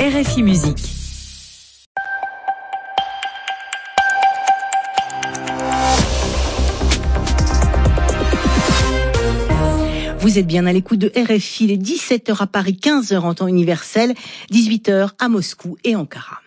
RFI Musique. Vous êtes bien à l'écoute de RFI, il est 17h à Paris, 15h en temps universel, 18h à Moscou et Ankara.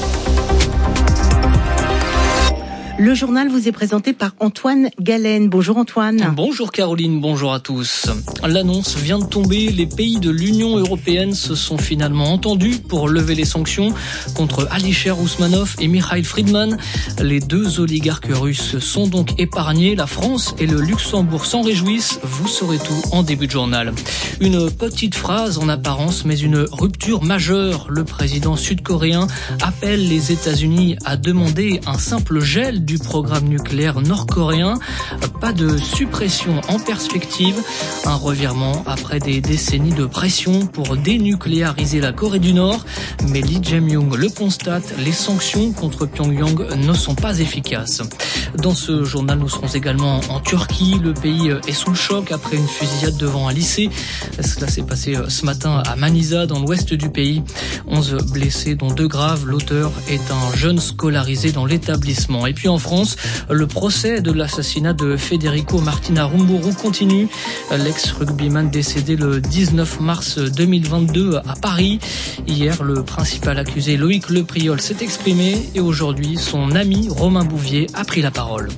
Le journal vous est présenté par Antoine Galen. Bonjour Antoine. Bonjour Caroline, bonjour à tous. L'annonce vient de tomber, les pays de l'Union européenne se sont finalement entendus pour lever les sanctions contre Alisher Ousmanov et Mikhail Friedman. Les deux oligarques russes sont donc épargnés. La France et le Luxembourg s'en réjouissent. Vous saurez tout en début de journal. Une petite phrase en apparence, mais une rupture majeure. Le président sud-coréen appelle les États-Unis à demander un simple gel du programme nucléaire nord-coréen. Pas de suppression en perspective. Un revirement après des décennies de pression pour dénucléariser la Corée du Nord. Mais Lee Jae-myung le constate, les sanctions contre Pyongyang ne sont pas efficaces. Dans ce journal, nous serons également en Turquie. Le pays est sous le choc après une fusillade devant un lycée. Cela s'est passé ce matin à Manisa, dans l'ouest du pays. 11 blessés, dont 2 graves. L'auteur est un jeune scolarisé dans l'établissement. Et puis en France, le procès de l'assassinat de Federico Martin Aramburu continue. L'ex-rugbyman décédé le 19 mars 2022 à Paris. Hier, le principal accusé Loïc Lepriol s'est exprimé et aujourd'hui, son ami Romain Bouvier a pris la parole.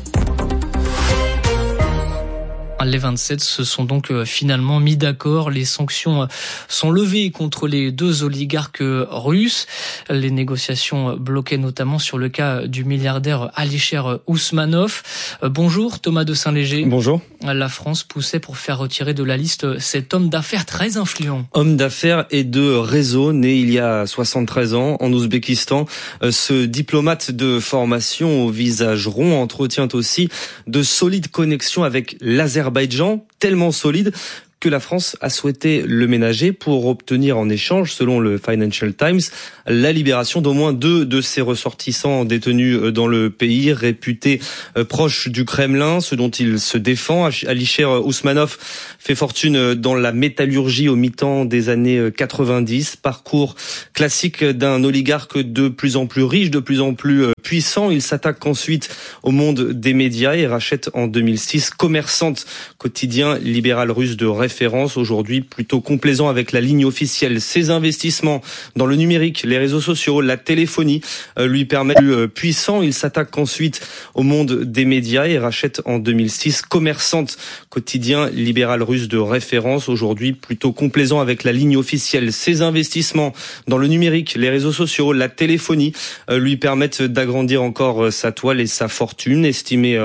Les 27 se sont donc finalement mis d'accord. Les sanctions sont levées contre les deux oligarques russes. Les négociations bloquaient notamment sur le cas du milliardaire Alisher Ousmanov. Bonjour Thomas de Saint-Léger. Bonjour. La France poussait pour faire retirer de la liste cet homme d'affaires très influent. Homme d'affaires et de réseau, né il y a 73 ans en Ouzbékistan. Ce diplomate de formation au visage rond entretient aussi de solides connexions avec l'Azerbaïdjan, tellement solides que la France a souhaité le ménager pour obtenir en échange, selon le Financial Times, la libération d'au moins 2 de ses ressortissants détenus dans le pays, réputés proches du Kremlin, ce dont il se défend. Alisher Ousmanov fait fortune dans la métallurgie au mi-temps des années 90, parcours classique d'un oligarque de plus en plus riche, de plus en plus puissant. Il s'attaque ensuite au monde des médias et rachète en 2006 Commerçante, quotidien libéral russe de référence, aujourd'hui plutôt complaisant avec la ligne officielle. Ses investissements dans le numérique, les réseaux sociaux, la téléphonie lui permettent plus puissant. Il s'attaque ensuite au monde des médias et rachète en 2006 Commerçante, quotidien libéral russe de référence, aujourd'hui plutôt complaisant avec la ligne officielle. Ses investissements dans le numérique, les réseaux sociaux, la téléphonie lui permettent d'agrandir encore sa toile et sa fortune, estimée